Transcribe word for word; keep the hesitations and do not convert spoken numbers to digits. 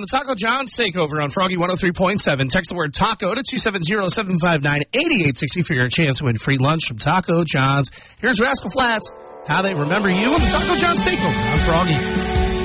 Taco John's Takeover on Froggy one oh three point seven. Text the word taco to two seven zero, seven five nine, eight eight six zero for your chance to win free lunch from Taco John's. Here's Rascal Flatts, how they remember you on the Taco John's Takeover on Froggy.